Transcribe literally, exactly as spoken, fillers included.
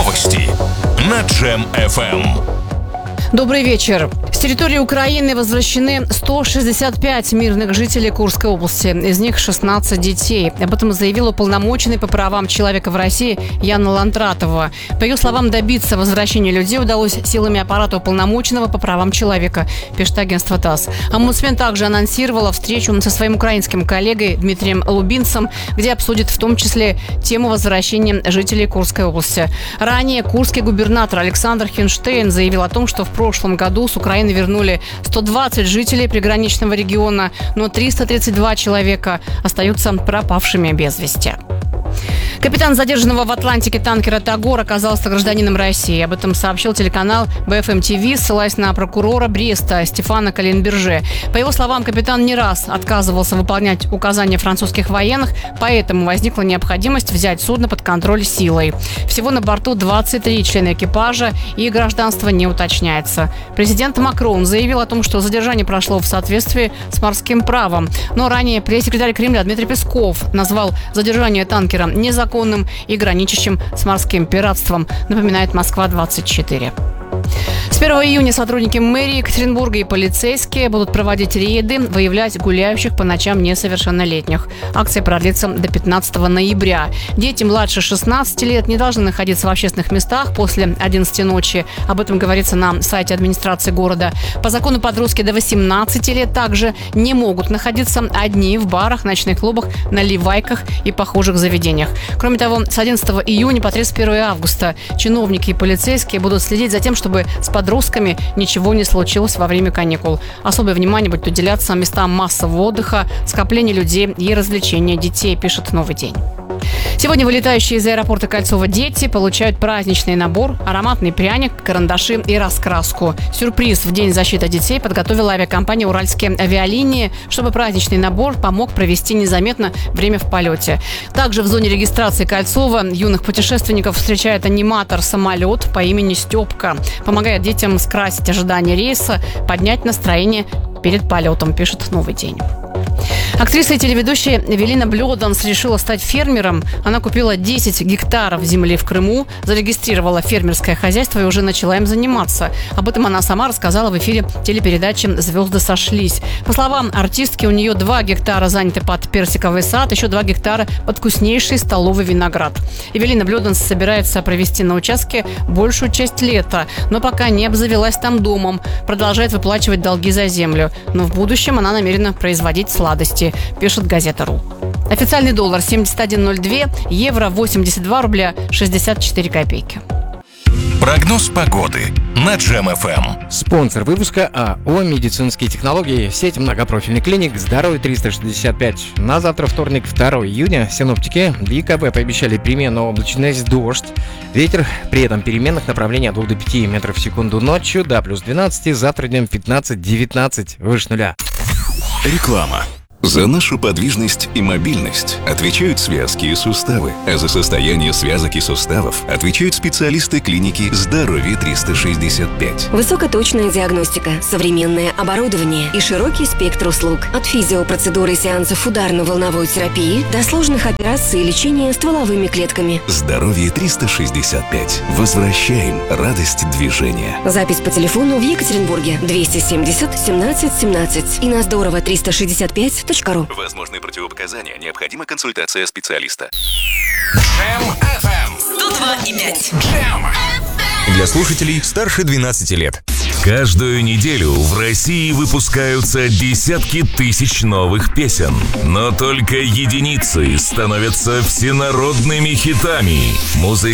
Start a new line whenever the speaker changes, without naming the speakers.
Новости на Джем эф эм.
Добрый вечер. С территории Украины возвращены сто шестьдесят пять мирных жителей Курской области. Из них шестнадцать детей. Об этом заявила уполномоченный по правам человека в России Яна Ландратова. По ее словам, добиться возвращения людей удалось силами аппарата уполномоченного по правам человека, пишет агентство ТАСС. Омбудсмен также анонсировала встречу со своим украинским коллегой Дмитрием Лубинцем, где обсудит в том числе тему возвращения жителей Курской области. Ранее курский губернатор Александр Хинштейн заявил о том, что в прошлом году с Украины вернули сто двадцать жителей приграничного региона, но триста тридцать два человека остаются пропавшими без вести. Капитан задержанного в Атлантике танкера «Тагор» оказался гражданином России. Об этом сообщил телеканал бэ эф эм ти ви, ссылаясь на прокурора Бреста Стефана Калинберже. По его словам, капитан не раз отказывался выполнять указания французских военных, поэтому возникла необходимость взять судно под контроль силой. Всего на борту двадцать три члена экипажа, и гражданство не уточняется. Президент Макрон заявил о том, что задержание прошло в соответствии с морским правом. Но ранее пресс-секретарь Кремля Дмитрий Песков назвал задержание танкера незаконным и граничащим с морским пиратством, напоминает Москва двадцать четыре. С первого июня сотрудники мэрии Екатеринбурга и полицейские будут проводить рейды, выявлять гуляющих по ночам несовершеннолетних. Акция продлится до пятнадцатого ноября. Дети младше шестнадцати лет не должны находиться в общественных местах после одиннадцати ночи. Об этом говорится на сайте администрации города. По закону подростки до восемнадцати лет также не могут находиться одни в барах, ночных клубах, наливайках и похожих заведениях. Кроме того, с одиннадцатого июня по тридцать первого августа чиновники и полицейские будут следить за тем, чтобы с подростками ничего не случилось во время каникул. Особое внимание будет уделяться местам массового отдыха, скоплению людей и развлечения детей, пишет «Новый день». Сегодня вылетающие из аэропорта Кольцово дети получают праздничный набор, ароматный пряник, карандаши и раскраску. Сюрприз в День защиты детей подготовила авиакомпания «Уральские авиалинии», чтобы праздничный набор помог провести незаметно время в полете. Также в зоне регистрации Кольцово юных путешественников встречает аниматор-самолет по имени Степка. Помогает детям скрасить ожидание рейса, поднять настроение перед полетом, пишет «Новый день». Актриса и телеведущая Эвелина Блёданс решила стать фермером. Она купила десять гектаров земли в Крыму, зарегистрировала фермерское хозяйство и уже начала им заниматься. Об этом она сама рассказала в эфире телепередачи «Звезды сошлись». По словам артистки, у нее два гектара заняты под персиковый сад, еще два гектара под вкуснейший столовый виноград. Эвелина Блёданс собирается провести на участке большую часть лета, но пока не обзавелась там домом, продолжает выплачивать долги за землю. Но в будущем она намерена производить сладости, пишет газета.ру. Официальный доллар семьдесят один ноль два, евро восемьдесят два рубля шестьдесят четыре копейки.
Прогноз погоды на Джем эф эм.
Спонсор выпуска АО «Медицинские технологии», сеть многопрофильных клиник «Здоровье триста шестьдесят пять». На завтра, вторник, второго июня, синоптики ДКБ пообещали переменную облачность, дождь. Ветер при этом переменных направлений от двух до пяти метров в секунду ночью до плюс двенадцати, завтра днем пятнадцать-девятнадцать, выше нуля.
Реклама. За нашу подвижность и мобильность отвечают связки и суставы, а за состояние связок и суставов отвечают специалисты клиники «Здоровье триста шестьдесят пять».
Высокоточная диагностика, современное оборудование и широкий спектр услуг. От физиопроцедуры и сеансов ударно-волновой терапии до сложных операций и лечения стволовыми клетками.
«Здоровье триста шестьдесят пять». Возвращаем радость движения.
Запись по телефону в Екатеринбурге двести семьдесят семнадцать семнадцать и на здорово триста шестьдесят пять точка ру.
Возможны противопоказания. Необходима консультация специалиста.
Джем эф эм сто два и пять. Джем. Для слушателей старше двенадцати лет.
Каждую неделю в России выпускаются десятки тысяч новых песен. Но только единицы становятся всенародными хитами. Музыка